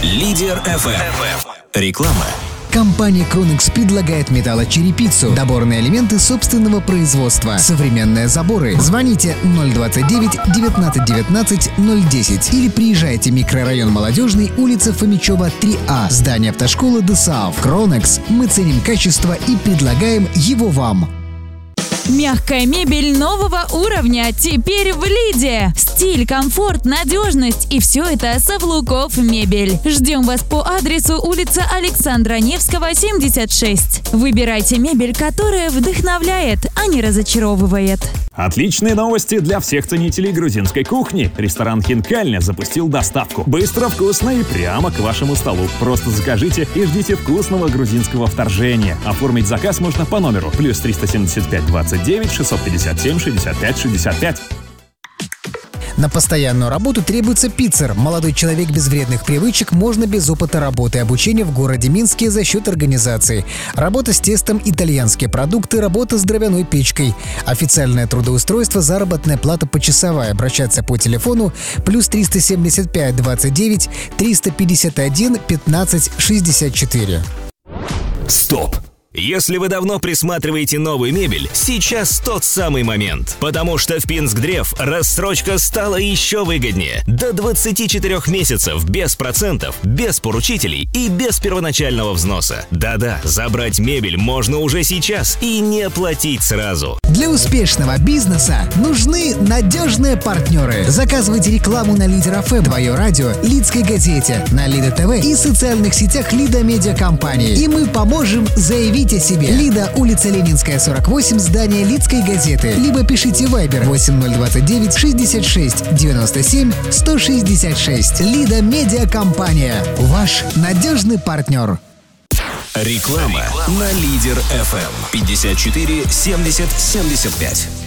Лидер FM. Реклама. Компания Кронекс предлагает металлочерепицу. Доборные элементы собственного производства. Современные заборы. Звоните 029 19 19 010 или приезжайте в микрорайон Молодежный, улица Фомичева, 3А. Здание автошколы ДСААФ. Кронекс. Мы ценим качество и предлагаем его вам. Мягкая мебель нового уровня теперь в Лиде. Стиль, комфорт, надежность и все это Савлуков мебель. Ждем вас по адресу улица Александра Невского, 76. Выбирайте мебель, которая вдохновляет, а не разочаровывает. Отличные новости для всех ценителей грузинской кухни. Ресторан «Хинкальня» запустил доставку. Быстро, вкусно и прямо к вашему столу. Просто закажите и ждите вкусного грузинского вторжения. Оформить заказ можно по номеру +375 29 657 65 65. На постоянную работу требуется пиццер. Молодой человек без вредных привычек, можно без опыта работы. Обучение в городе Минске за счет организации. Работа с тестом, итальянские продукты, работа с дровяной печкой. Официальное трудоустройство, заработная плата почасовая. Обращаться по телефону +375 29 351 15 64. Стоп! Если вы давно присматриваете новую мебель, сейчас тот самый момент. Потому что в Пинскдрев рассрочка стала еще выгоднее. До 24 месяцев без процентов, без поручителей и без первоначального взноса. Да-да, забрать мебель можно уже сейчас и не платить сразу. Для успешного бизнеса нужны надежные партнеры. Заказывайте рекламу на Лидер FM, Твое радио, Лидской газете, на Лида ТВ и социальных сетях Лида Медиа Компании. И мы поможем заявить о себе. Лида, улица Ленинская, 48, здание Лидской газеты. Либо пишите Viber 8029 66 97 166. Лида Медиа Компания. Ваш надежный партнер. Реклама на Лидер FM. 54 70 75.